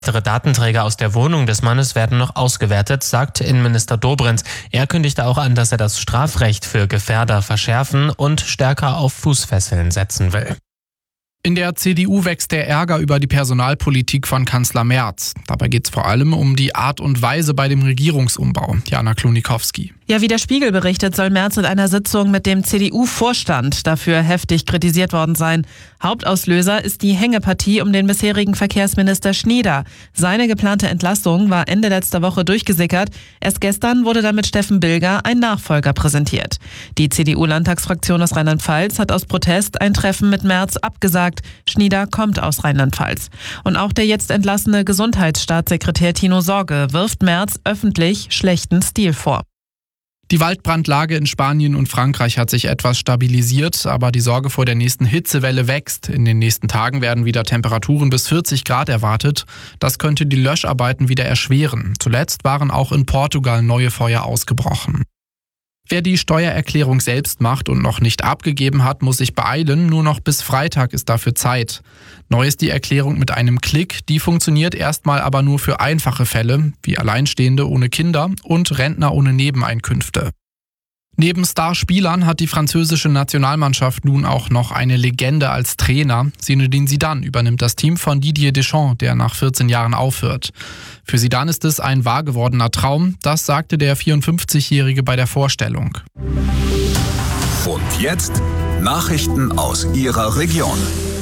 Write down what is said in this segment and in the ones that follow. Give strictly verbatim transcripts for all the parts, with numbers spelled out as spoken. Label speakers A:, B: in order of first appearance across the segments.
A: Weitere Datenträger aus der Wohnung des Mannes werden noch ausgewertet, sagt Innenminister Dobrindt. Er kündigte auch an, dass er das Strafrecht für Gefährder verschärfen und stärker auf Fußfesseln setzen will.
B: In der C D U wächst der Ärger über die Personalpolitik von Kanzler Merz. Dabei geht es vor allem um die Art und Weise bei dem Regierungsumbau. Jana Klonikowski.
C: Ja, wie der Spiegel berichtet, soll Merz in einer Sitzung mit dem C D U-Vorstand dafür heftig kritisiert worden sein. Hauptauslöser ist die Hängepartie um den bisherigen Verkehrsminister Schnieder. Seine geplante Entlassung war Ende letzter Woche durchgesickert. Erst gestern wurde dann mit Steffen Bilger ein Nachfolger präsentiert. Die C D U-Landtagsfraktion aus Rheinland-Pfalz hat aus Protest ein Treffen mit Merz abgesagt. Schnieder kommt aus Rheinland-Pfalz. Und auch der jetzt entlassene Gesundheitsstaatssekretär Tino Sorge wirft Merz öffentlich schlechten Stil vor.
B: Die Waldbrandlage in Spanien und Frankreich hat sich etwas stabilisiert, aber die Sorge vor der nächsten Hitzewelle wächst. In den nächsten Tagen werden wieder Temperaturen bis vierzig Grad erwartet. Das könnte die Löscharbeiten wieder erschweren. Zuletzt waren auch in Portugal neue Feuer ausgebrochen. Wer die Steuererklärung selbst macht und noch nicht abgegeben hat, muss sich beeilen. Nur noch bis Freitag ist dafür Zeit. Neu ist die Erklärung mit einem Klick. Die funktioniert erstmal aber nur für einfache Fälle, wie Alleinstehende ohne Kinder und Rentner ohne Nebeneinkünfte. Neben Starspielern hat die französische Nationalmannschaft nun auch noch eine Legende als Trainer. Zinedine Zidane übernimmt das Team von Didier Deschamps, der nach vierzehn Jahren aufhört. Für Zidane ist es ein wahr gewordener Traum, das sagte der vierundfünfzigjährige bei der Vorstellung.
D: Und jetzt Nachrichten aus Ihrer Region.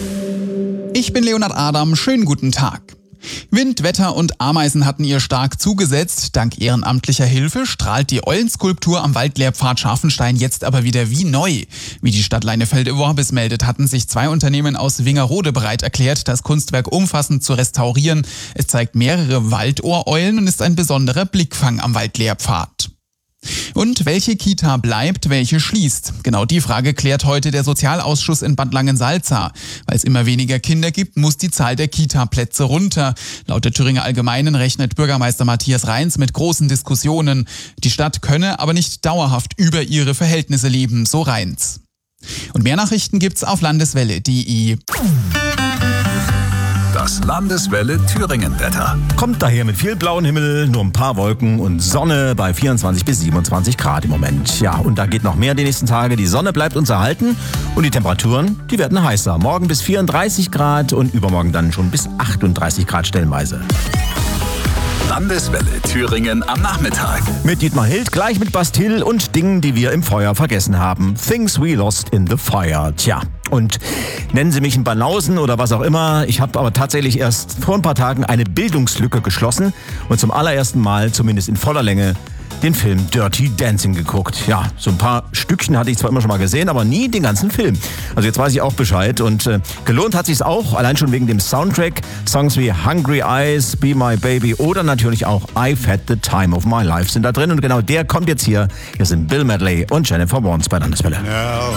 E: Ich bin Leonhard Adam, schönen guten Tag. Wind, Wetter und Ameisen hatten ihr stark zugesetzt. Dank ehrenamtlicher Hilfe strahlt die Eulenskulptur am Waldlehrpfad Scharfenstein jetzt aber wieder wie neu. Wie die Stadt Leinefelde-Worbis meldet, hatten sich zwei Unternehmen aus Wingerode bereit erklärt, das Kunstwerk umfassend zu restaurieren. Es zeigt mehrere Waldohreulen und ist ein besonderer Blickfang am Waldlehrpfad. Und welche Kita bleibt, welche schließt? Genau die Frage klärt heute der Sozialausschuss in Bad Langensalza. Weil es immer weniger Kinder gibt, muss die Zahl der Kita-Plätze runter. Laut der Thüringer Allgemeinen rechnet Bürgermeister Matthias Reins mit großen Diskussionen. Die Stadt könne aber nicht dauerhaft über ihre Verhältnisse leben, so Reins. Und mehr Nachrichten gibt's auf landeswelle punkt de.
D: Das Landeswelle Thüringen-Wetter.
F: Kommt daher mit viel blauen Himmel, nur ein paar Wolken und Sonne bei vierundzwanzig bis siebenundzwanzig Grad im Moment. Ja, und da geht noch mehr die nächsten Tage. Die Sonne bleibt uns erhalten und die Temperaturen, die werden heißer. Morgen bis vierunddreißig Grad und übermorgen dann schon bis achtunddreißig Grad stellenweise.
D: Landeswelle Thüringen am Nachmittag.
F: Mit Dietmar Hild, gleich mit Bastille und Dingen, die wir im Feuer vergessen haben. Things we lost in the fire. Tja, und nennen Sie mich einen Banausen oder was auch immer. Ich habe aber tatsächlich erst vor ein paar Tagen eine Bildungslücke geschlossen und zum allerersten Mal, zumindest in voller Länge, den Film Dirty Dancing geguckt. Ja, so ein paar Stückchen hatte ich zwar immer schon mal gesehen, aber nie den ganzen Film. Also jetzt weiß ich auch Bescheid und äh, gelohnt hat sich's auch, allein schon wegen dem Soundtrack. Songs wie Hungry Eyes, Be My Baby oder natürlich auch I've Had the Time of My Life sind da drin und genau der kommt jetzt hier. Hier sind Bill Medley und Jennifer Warnes bei Landeswelle.
G: Now